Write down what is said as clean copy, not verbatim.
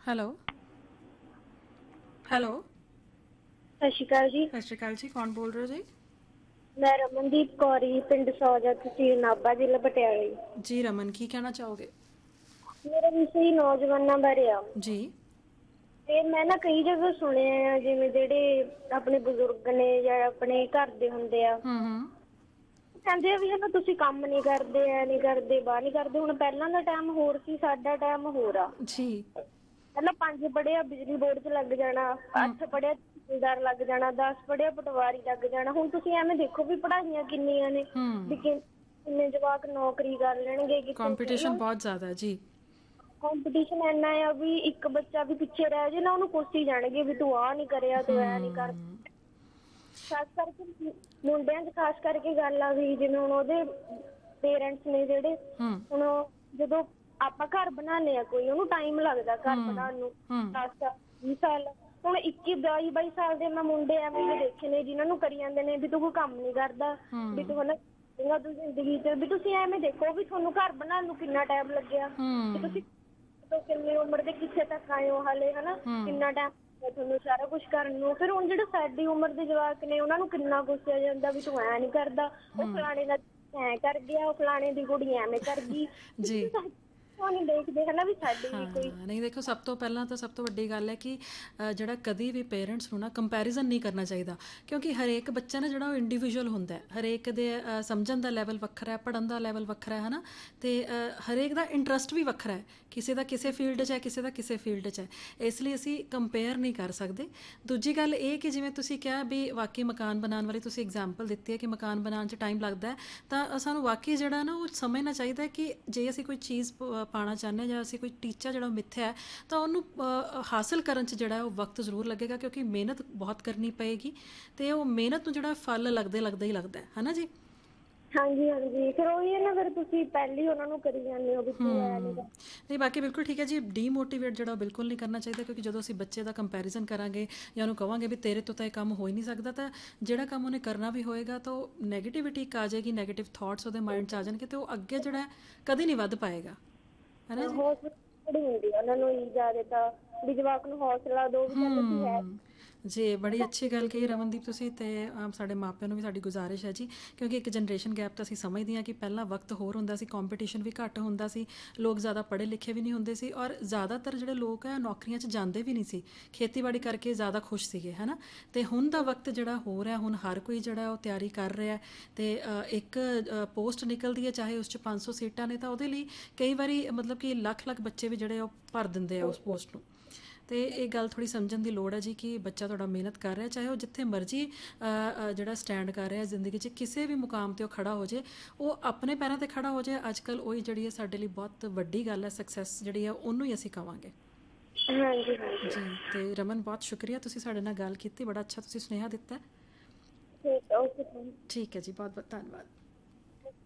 Hello. Hello. ਸਤਿ ਸ਼੍ਰੀ ਅਕਾਲ ਜੀ। ਸਤਿ ਸ਼੍ਰੀ ਅਕਾਲ ਜੀ, ਕੌਣ ਬੋਲ ਰਹੇ ਹੋ ਜੀ? ਮੈਂ ਰਮਨਦੀਪ ਕੌਰ ਜੀ, ਪਿੰਡ ਸੌਜਾ, ਤਹਿਸੀਲ ਨਾਭਾ, ਜ਼ਿਲ੍ਹਾ ਪਟਿਆਲਾ ਜੀ। ਜੀ ਰਮਨ, ਕੀ ਕਹਿਣਾ ਚਾਹੋਗੇ? ਮੇਰਾ ਵਿਸ਼ਾ ਹੀ ਨੌਜਵਾਨਾਂ ਬਾਰੇ ਆ। ਜੀ। ਤੇ ਮੈਂ ਨਾ ਕਈ ਜਗ੍ਹਾ ਸੁਣਿਆ ਆ, ਜਿਵੇਂ ਜਿਹੜੇ ਆਪਣੇ ਬਜ਼ੁਰਗ ਨੇ ਜਾਂ ਆਪਣੇ ਘਰ ਦੇ ਹੁੰਦੇ ਆ, ਹੂੰ। ਕਹਿੰਦੇ ਆ ਵੀ ਹਨਾ ਤੁਸੀਂ ਕੰਮ ਨੀ ਕਰਦੇ, ਐ ਨੀ ਕਰਦੇ, ਬਾਹ ਨੀ ਕਰਦੇ। ਹੁਣ ਪਹਿਲਾਂ ਦਾ ਟਾਈਮ ਹੋਰ ਸੀ, ਸਾਡਾ ਟਾਈਮ ਹੋਰ ਆ। ਜੀ। ਪਹਿਲਾਂ 5 ਪੜ੍ਹਿਆ ਬਿਜਲੀ ਬੋਰਡ 'ਚ ਲੱਗ ਜਾਣਾ, ਹੂੰ 8 ਪੜ੍ਹਿਆ ਤਹਿਸੀਲਦਾਰ ਲੱਗ ਜਾਣਾ, 10 ਪੜ੍ਹਿਆ ਪਟਵਾਰੀ ਲੱਗ ਜਾਣਾ। ਹੁਣ ਤੁਸੀਂ ਐਵੇਂ ਦੇਖੋ ਵੀ ਪੜ੍ਹਾਈਆਂ ਕਿੰਨੀਆਂ ਨੇ, ਵੀ ਹੂੰ ਕਿੰਨੇ ਜਵਾਕ ਨੌਕਰੀ ਕਰ ਲੈਣਗੇ ਕਿੱਥੇ ਕੰਪੀਟੀਸ਼ਨ ਬਹੁਤ ਜ਼ਿਆਦਾ ਜੀ। ਕੰਪੀਟੀਸ਼ਨ ਇੰਨਾ ਆ ਵੀ ਇੱਕ ਬੱਚਾ ਵੀ ਪਿੱਛੇ ਰਹਿ ਜੇ ਨਾ, ਉਹਨੂੰ ਕੋਸੀ ਜਾਣਗੇ ਵੀ ਤੂੰ ਆਹ ਨੀ ਕਰਿਆ, ਤੂੰ ਐ ਨੀ ਕਰ। ਹੂੰ ਖਾਸ ਕਰਕੇ ਮੁੰਡਿਆਂ 'ਚ ਖਾਸ ਕਰਕੇ ਗੱਲ ਆ ਵੀ ਜਿਵੇਂ ਹੁਣ ਉਹਦੇ ਪੇਰੈਂਟਸ ਨੇ ਜਿਹੜੇ, ਹੂੰ ਹੁਣ ਜਦੋਂ ਆਪਾਂ ਘਰ ਬਣਾਉਂਦੇ ਹਾਂ ਕੋਈ, ਉਹਨੂੰ ਟਾਈਮ ਲੱਗਦਾ ਘਰ ਹੂੰ ਬਣਾਉਣ ਨੂੰ, ਹੂੰ 10 ਸਾਲ 20 ਸਾਲ। ਹੁਣ 21 22 ਸਾਲ ਦੇ ਮੈਂ ਮੁੰਡੇ ਐਵੇਂ ਦੇ ਦੇਖੇ ਨੇ ਜਿਹਨਾਂ ਨੂੰ ਕਰੀ ਜਾਂਦੇ ਨੇ ਵੀ ਤੂੰ ਕੋਈ ਕੰਮ ਨੀ ਕਰਦਾ, ਵੀ ਹੂੰ ਤੂੰ ਹਨਾ ਤੂੰ ਜ਼ਿੰਦਗੀ 'ਚ ਵੀ ਤੁਸੀਂ ਐਵੇਂ ਦੇਖੋ ਵੀ ਤੁਹਾਨੂੰ ਘਰ ਬਣਾਉਣ ਨੂੰ ਕਿੰਨਾ ਟਾਈਮ ਲੱਗਿਆ, ਤੇ ਤੁਸੀਂ ਹੂੰ ਕਿੰਨੀ ਉਮਰ ਦੇ ਕਿੱਥੇ ਤੱਕ ਆਏ ਹੋ ਹਾਲੇ, ਹਨਾ ਹੂੰ ਕਿੰਨਾ ਟਾਈਮ ਤੁਹਾਨੂੰ ਸਾਰਾ ਕੁਛ ਕਰਨ ਨੂੰ। ਫਿਰ ਹੁਣ ਜਿਹੜੇ ਸਾਡੀ ਉਮਰ ਦੇ ਜਵਾਕ ਨੇ, ਉਹਨਾਂ ਨੂੰ ਕਿੰਨਾ ਗੁੱਸਿਆ ਜਾਂਦਾ ਵੀ ਤੂੰ ਐਂ ਨੀ ਕਰਦਾ, ਉਹ ਹੂੰ ਫਲਾਣੇ ਦਾ ਐਂ ਕਰ ਗਿਆ, ਉਹ ਫਲਾਣੇ ਦੀ ਕੁੜੀ ਐਵੇਂ ਕਰ ਗਈ। ਜੀ। ਉਹ ਨੀ ਦੇਖਦੇ ਹਨਾ ਵੀ ਸਾਡੀ ਵੀ ਕੋਈ। ਹਾਂ ਨਹੀਂ, ਦੇਖੋ ਸਭ ਤੋਂ ਪਹਿਲਾਂ ਤਾਂ ਸਭ ਤੋਂ ਵੱਡੀ ਗੱਲ ਹੈ ਕਿ ਜਿਹੜਾ ਕਦੀ ਵੀ ਪੇਰੈਂਟਸ ਨੂੰ ਨਾ ਕੰਪੈਰੀਜ਼ਨ ਨਹੀਂ ਕਰਨਾ ਚਾਹੀਦਾ, ਕਿਉਂਕਿ ਹਰੇਕ ਬੱਚਾ ਨਾ ਜਿਹੜਾ ਉਹ ਇੰਡੀਵਿਜੂਅਲ ਹੁੰਦਾ ਹੈ। ਹਰੇਕ ਦੇ ਸਮਝਣ ਦਾ ਲੈਵਲ ਵੱਖਰਾ ਹੈ, ਪੜ੍ਹਨ ਦਾ ਲੈਵਲ ਵੱਖਰਾ ਹੈ ਨਾ, ਅਤੇ ਹਰੇਕ ਦਾ ਇੰਟਰਸਟ ਵੀ ਵੱਖਰਾ ਹੈ। ਕਿਸੇ ਦਾ ਕਿਸੇ ਫੀਲਡ 'ਚ ਹੈ, ਕਿਸੇ ਦਾ ਕਿਸੇ ਫੀਲਡ 'ਚ ਹੈ, ਇਸ ਲਈ ਅਸੀਂ ਕੰਪੇਅਰ ਨਹੀਂ ਕਰ ਸਕਦੇ। ਦੂਜੀ ਗੱਲ ਇਹ ਕਿ ਜਿਵੇਂ ਤੁਸੀਂ ਕਿਹਾ ਵੀ ਵਾਕਈ ਮਕਾਨ ਬਣਾਉਣ ਵਾਲੀ ਤੁਸੀਂ ਐਗਜ਼ਾਮਪਲ ਦਿੱਤੀ ਹੈ ਕਿ ਮਕਾਨ ਬਣਾਉਣ 'ਚ ਟਾਈਮ ਲੱਗਦਾ ਹੈ, ਤਾਂ ਸਾਨੂੰ ਵਾਕਈ ਜਿਹੜਾ ਨਾ ਉਹ ਸਮਝਣਾ ਚਾਹੀਦਾ ਕਿ ਜੇ ਅਸੀਂ ਕੋਈ ਚੀਜ਼ ਪਾਉਣਾ ਚਾਹੁੰਦੇ ਹਾਂ ਜਾਂ ਅਸੀਂ ਕੋਈ ਟੀਚਾ ਜਿਹੜਾ ਮਿੱਥਿਆ ਹੈ, ਤਾਂ ਉਹਨੂੰ ਹਾਸਿਲ ਕਰਨ 'ਚ ਜਿਹੜਾ ਉਹ ਵਕਤ ਜ਼ਰੂਰ ਲੱਗੇਗਾ, ਕਿਉਂਕਿ ਮਿਹਨਤ ਬਹੁਤ ਕਰਨੀ ਪਏਗੀ, ਅਤੇ ਉਹ ਮਿਹਨਤ ਨੂੰ ਜਿਹੜਾ ਫਲ ਲੱਗਦਾ ਹੀ ਲੱਗਦਾ ਹੈ ਨਾ ਜੀ। ਹਾਂਜੀ ਹਾਂਜੀ, ਫਿਰ ਉਹੀ ਹੈ ਨਾ, ਫਿਰ ਤੁਸੀਂ ਪਹਿਲੀ ਉਹਨਾਂ ਨੂੰ ਕਰੀ ਜਾਂਦੇ ਹੋ ਵੀ ਤੂੰ ਐ ਨੀ ਕਰ। ਨਹੀਂ ਬਾਕੀ ਬਿਲਕੁਲ ਠੀਕ ਹੈ ਜੀ, ਡੀਮੋਟੀਵੇਟ ਜਿਹੜਾ ਬਿਲਕੁਲ ਨਹੀਂ ਕਰਨਾ ਚਾਹੀਦਾ, ਕਿਉਂਕਿ ਜਦੋਂ ਅਸੀਂ ਬੱਚੇ ਦਾ ਕੰਪੈਰੀਜ਼ਨ ਕਰਾਂਗੇ ਜਾਂ ਉਹਨੂੰ ਕਹਾਂਗੇ ਵੀ ਤੇਰੇ ਤੋਂ ਤਾਂ ਇਹ ਕੰਮ ਹੋ ਹੀ ਨਹੀਂ ਸਕਦਾ, ਤਾਂ ਜਿਹੜਾ ਕੰਮ ਉਹਨੇ ਕਰਨਾ ਵੀ ਹੋਏਗਾ ਤਾਂ ਉਹ ਨੈਗੇਟਿਵਿਟੀ ਇੱਕ ਆ ਜਾਏਗੀ, ਨੈਗੇਟਿਵ ਥਾਟਸ ਉਹਦੇ ਮਾਇੰਡ 'ਚ ਆ ਜਾਣਗੇ, ਅਤੇ ਉਹ ਅੱਗੇ ਜਿਹੜਾ ਕਦੇ ਨਹੀਂ ਵੱਧ ਪਾਏਗਾ, ਹੈ ਨਾ ਜੀ। ਹੌਸਲਾ ਬੜੀ ਹੁੰਦੀ ਆ ਉਹਨਾਂ ਨੂੰ ਜ਼ਿਆਦਾ, ਤਾਂ ਵੀ ਜਵਾਕ ਨੂੰ ਹੌਸਲਾ ਦਿਓ ਵੀ ਚੱਲ ਅਸੀਂ ਹੈ। ਜੀ ਬੜੀ ਅੱਛੀ ਗੱਲ ਕਹੀ ਰਮਨਦੀਪ ਤੁਸੀਂ, ਅਤੇ ਸਾਡੇ ਮਾਪਿਆਂ ਨੂੰ ਵੀ ਸਾਡੀ ਗੁਜ਼ਾਰਿਸ਼ ਹੈ ਜੀ, ਕਿਉਂਕਿ ਇੱਕ ਜਨਰੇਸ਼ਨ ਗੈਪ ਤਾਂ ਅਸੀਂ ਸਮਝਦੇ ਹਾਂ ਕਿ ਪਹਿਲਾਂ ਵਕਤ ਹੋਰ ਹੁੰਦਾ ਸੀ, ਕੰਪੀਟੀਸ਼ਨ ਵੀ ਘੱਟ ਹੁੰਦਾ ਸੀ, ਲੋਕ ਜ਼ਿਆਦਾ ਪੜ੍ਹੇ ਲਿਖੇ ਵੀ ਨਹੀਂ ਹੁੰਦੇ ਸੀ, ਔਰ ਜ਼ਿਆਦਾਤਰ ਜਿਹੜੇ ਲੋਕ ਹੈ ਨੌਕਰੀਆਂ 'ਚ ਜਾਂਦੇ ਵੀ ਨਹੀਂ ਸੀ, ਖੇਤੀਬਾੜੀ ਕਰਕੇ ਜ਼ਿਆਦਾ ਖੁਸ਼ ਸੀਗੇ, ਹੈ ਨਾ। ਅਤੇ ਹੁਣ ਦਾ ਵਕਤ ਜਿਹੜਾ ਹੋ ਰਿਹਾ, ਹੁਣ ਹਰ ਕੋਈ ਜਿਹੜਾ ਉਹ ਤਿਆਰੀ ਕਰ ਰਿਹਾ, ਅਤੇ ਇੱਕ ਪੋਸਟ ਨਿਕਲਦੀ ਹੈ, ਚਾਹੇ ਉਸ 'ਚ 500 ਸੀਟਾਂ ਨੇ, ਤਾਂ ਉਹਦੇ ਲਈ ਕਈ ਵਾਰੀ ਮਤਲਬ ਕਿ ਲੱਖ ਲੱਖ ਬੱਚੇ ਵੀ ਜਿਹੜੇ ਉਹ ਭਰ ਦਿੰਦੇ ਆ ਉਸ ਪੋਸਟ ਨੂੰ। ਅਤੇ ਇਹ ਗੱਲ ਥੋੜ੍ਹੀ ਸਮਝਣ ਦੀ ਲੋੜ ਹੈ ਜੀ ਕਿ ਬੱਚਾ ਤੁਹਾਡਾ ਮਿਹਨਤ ਕਰ ਰਿਹਾ, ਚਾਹੇ ਉਹ ਜਿੱਥੇ ਮਰਜ਼ੀ ਜਿਹੜਾ ਸਟੈਂਡ ਕਰ ਰਿਹਾ ਜ਼ਿੰਦਗੀ 'ਚ, ਕਿਸੇ ਵੀ ਮੁਕਾਮ 'ਤੇ ਉਹ ਖੜ੍ਹਾ ਹੋ ਜਾਏ, ਉਹ ਆਪਣੇ ਪੈਰਾਂ 'ਤੇ ਖੜ੍ਹਾ ਹੋ ਜਾਏ। ਅੱਜ ਕੱਲ੍ਹ ਉਹੀ ਜਿਹੜੀ ਹੈ ਸਾਡੇ ਲਈ ਬਹੁਤ ਵੱਡੀ ਗੱਲ ਹੈ, ਸਕਸੈਸ ਜਿਹੜੀ ਹੈ ਉਹਨੂੰ ਹੀ ਅਸੀਂ ਕਹਾਂਗੇ ਹਾਂਜੀ ਹਾਂਜੀ। ਜੀ। ਅਤੇ ਰਮਨ ਬਹੁਤ ਸ਼ੁਕਰੀਆ, ਤੁਸੀਂ ਸਾਡੇ ਨਾਲ ਗੱਲ ਕੀਤੀ, ਬੜਾ ਅੱਛਾ ਤੁਸੀਂ ਸੁਨੇਹਾ ਦਿੱਤਾ। ਠੀਕ ਓਕੇ। ਠੀਕ ਹੈ ਜੀ, ਬਹੁਤ ਬਹੁਤ ਧੰਨਵਾਦ।